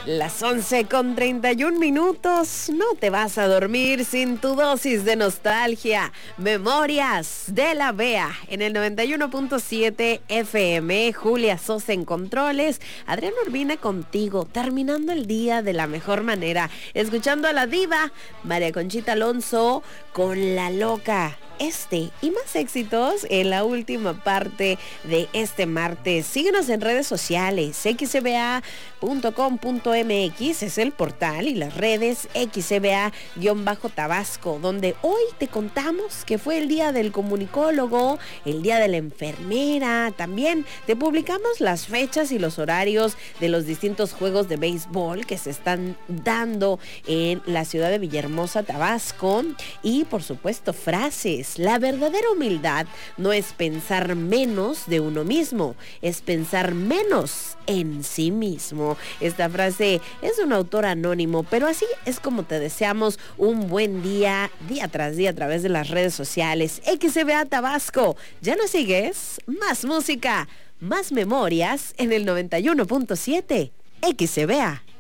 Las 11:31. No te vas a dormir sin tu dosis de nostalgia. Memorias de la Bea en el 91.7 FM. Julia Sosa en controles. Adrián Urbina contigo, terminando el día de la mejor manera. Escuchando a la diva María Conchita Alonso con La Loca. Y más éxitos en la última parte de este martes. Síguenos en redes sociales. xcba.com.mx es el portal y las redes xcba-tabasco, donde hoy te contamos que fue el día del comunicólogo, el día de la enfermera. También te publicamos las fechas y los horarios de los distintos juegos de béisbol que se están dando en la ciudad de Villahermosa, Tabasco. Y por supuesto, frases. La verdadera humildad no es pensar menos de uno mismo, es pensar menos en sí mismo. Esta frase es de un autor anónimo, pero así es como te deseamos un buen día, día tras día a través de las redes sociales. XCBA Tabasco, ¿ya nos sigues? Más música, más memorias en el 91.7 XCBA.